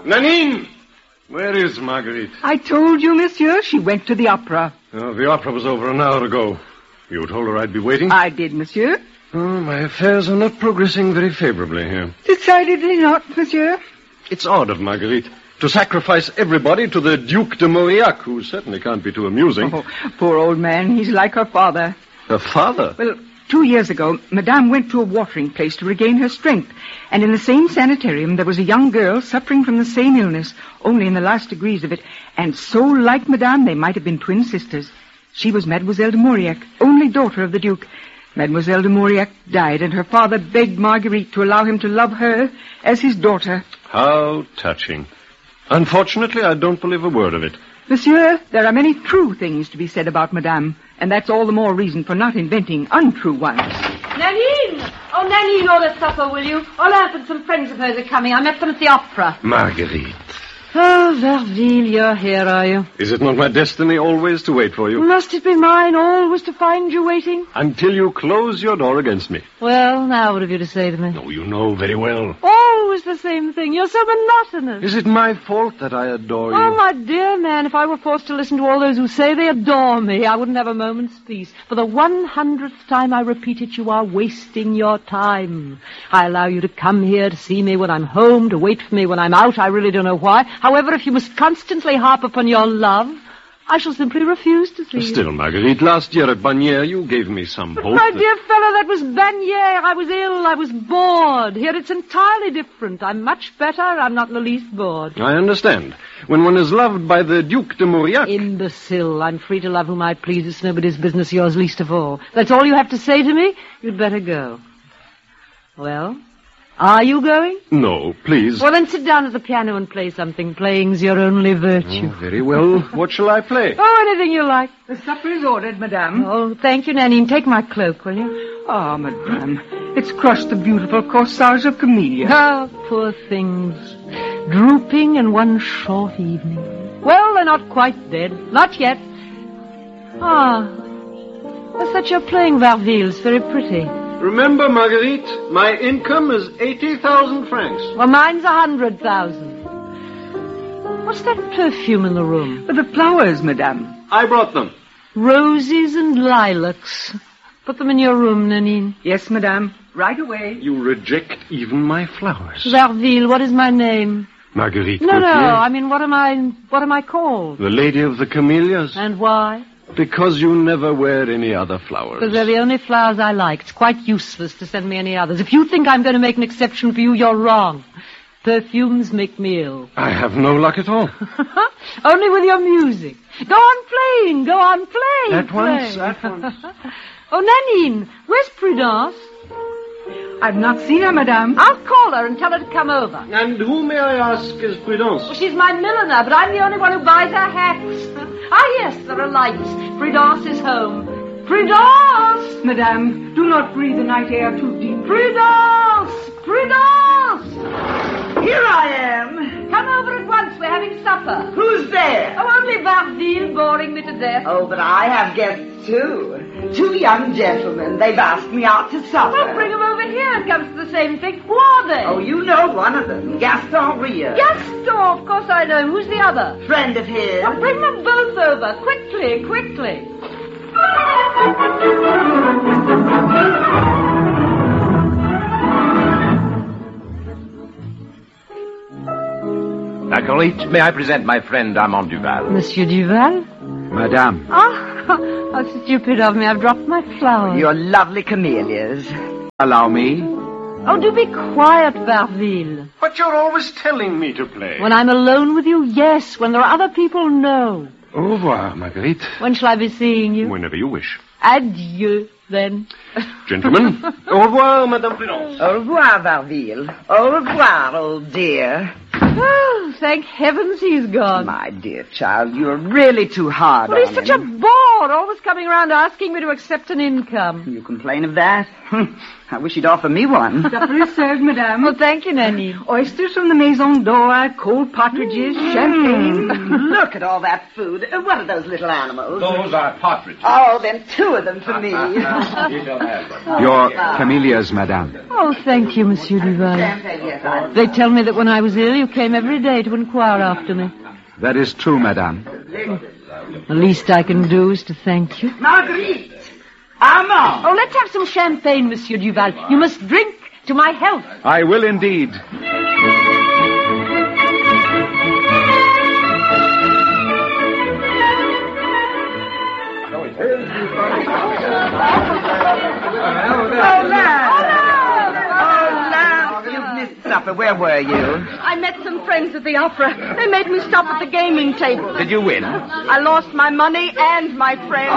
Nanine! Where is Marguerite? I told you, monsieur, she went to the opera. Oh, the opera was over an hour ago. You told her I'd be waiting? I did, monsieur. Oh, my affairs are not progressing very favorably here. Decidedly not, monsieur. It's odd of Marguerite to sacrifice everybody to the Duke de Mauriac, who certainly can't be too amusing. Oh, poor old man. He's like her father. Her father? Well, 2 years ago, Madame went to a watering place to regain her strength. And in the same sanitarium, there was a young girl suffering from the same illness, only in the last degrees of it. And so like Madame, they might have been twin sisters. She was Mademoiselle de Mauriac, only daughter of the Duke. Mademoiselle de Mauriac died, and her father begged Marguerite to allow him to love her as his daughter. How touching. Unfortunately, I don't believe a word of it. Monsieur, there are many true things to be said about Madame, and that's all the more reason for not inventing untrue ones. Nanine! Oh, Nanine, order supper, will you? Olympe and some friends of hers are coming. I met them at the opera. Marguerite. Oh, Verville, you're here, are you? Is it not my destiny always to wait for you? Must it be mine always to find you waiting? Until you close your door against me. Well, now what have you to say to me? No, you know very well. Always the same thing. You're so monotonous. Is it my fault that I adore you? Oh, my dear man, if I were forced to listen to all those who say they adore me, I wouldn't have a moment's peace. For the 100th time I repeat it, you are wasting your time. I allow you to come here to see me when I'm home, to wait for me when I'm out. I really don't know why. However, if you must constantly harp upon your love, I shall simply refuse to see you. Still, Marguerite, last year at Bagnères, you gave me some hope. My dear fellow, that was Bagnères. I was ill. I was bored. Here it's entirely different. I'm much better. I'm not in the least bored. I understand. When one is loved by the Duke de Mauriac... Imbecile. I'm free to love whom I please. It's nobody's business, yours least of all. That's all you have to say to me? You'd better go. Well... Are you going? No, please. Well, then sit down at the piano and play something. Playing's your only virtue. Oh, very well. What shall I play? Oh, anything you like. The supper is ordered, Madame. Oh, thank you, Nanine. Take my cloak, will you? Ah, Madame, it's crushed the beautiful corsage of Camellia. Oh, poor things. Drooping in one short evening. Well, they're not quite dead. Not yet. Ah, I thought you're playing Verville. It's very pretty. Remember, Marguerite, my income is 80,000 francs. Well, mine's 100,000. What's that perfume in the room? The flowers, Madame. I brought them. Roses and lilacs. Put them in your room, Nanine. Yes, Madame. Right away. You reject even my flowers. Verville, what is my name? Marguerite No, Gauthier. I mean, what am I called? The Lady of the Camellias. And why? Because you never wear any other flowers. Because they're the only flowers I like. It's quite useless to send me any others. If you think I'm going to make an exception for you, you're wrong. Perfumes make me ill. I have no luck at all. Only with your music. Go on playing. Go on playing. At once. Oh, Nanine, where's Prudence? I've not seen her, Madame. I'll call her and tell her to come over. And who, may I ask, is Prudence? Well, she's my milliner, but I'm the only one who buys her hats. Ah, yes, there are lights. Prudence is home. Prudence! Madame, do not breathe the night air too deep. Prudence! Prudence! Here I am. Come over at once. We're having supper. Who's there? Oh, only Verville boring me to death. Oh, but I have guests, too. 2 young gentlemen. They've asked me out to supper. Well, bring them over here. It comes to the same thing. Who are they? Oh, you know one of them, Gaston Ria. Gaston, of course I know him. Who's the other? Friend of his. Well, bring them both over. Quickly, quickly. Marguerite, may I present my friend Armand Duval? Monsieur Duval? Madame. Ah, how stupid of me. I've dropped my flowers. Your lovely camellias. Allow me. Oh, do be quiet, Verville. But you're always telling me to play. When I'm alone with you, yes. When there are other people, no. Au revoir, Marguerite. When shall I be seeing you? Whenever you wish. Adieu, then. Gentlemen, au revoir, Madame Prudence. Au revoir, Verville. Au revoir, old dear. Oh, thank heavens he's gone. My dear child, you're really too hard Well, on he's such him. a bore, always coming around asking me to accept an income. You complain of that? I wish he'd offer me one. Supper is served, Madame. Well, thank you, Nanine. Oysters from the Maison d'Or, cold partridges, champagne. Look at all that food. What are those little animals? Those are partridges. Oh, then 2 of them for me. You shall have them. Your camellias, madame. Oh, thank you, Monsieur Duval. Yes, I... They tell me that when I was ill, you came came every day to inquire after me. That is true, madame. The least I can do is to thank you. Marguerite! Armand! Oh, let's have some champagne, Monsieur Duval. You must drink to my health. I will indeed. Supper, where were you? I met some friends at the opera. They made me stop at the gaming table. Did you win? I lost my money and my friends.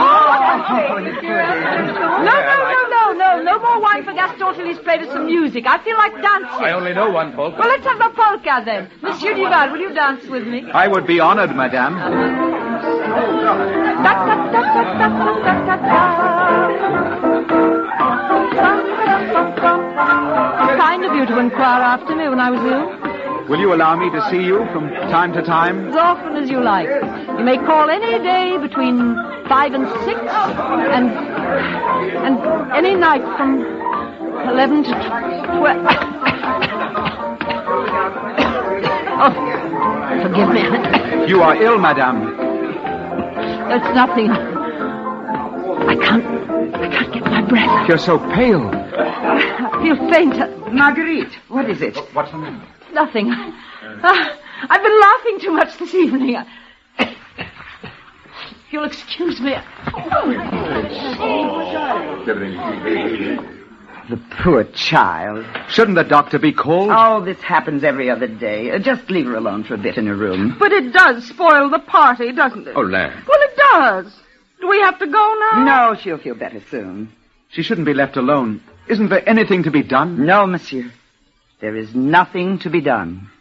No more wine for Gaston till he's played us some music. I feel like dancing. I only know one polka. Well, let's have the polka then. Monsieur Duval, will you dance with me? I would be honored, madame. Kind of you to inquire after me when I was ill. Will you allow me to see you from time to time? As often as you like. You may call any day between 5 and 6, and any night from 11 to 12. Oh, forgive me. You are ill, madame. It's nothing. I can't get my breath. You're so pale. I feel faint. Marguerite, what is it? What's the matter? Nothing. I've been laughing too much this evening. If you'll excuse me. The poor child. Shouldn't the doctor be called? Oh, this happens every other day. Just leave her alone for a bit in her room. But it does spoil the party, doesn't it? Oh, Lamb. Well, it does. Do we have to go now? No, she'll feel better soon. She shouldn't be left alone. Isn't there anything to be done? No, monsieur. There is nothing to be done.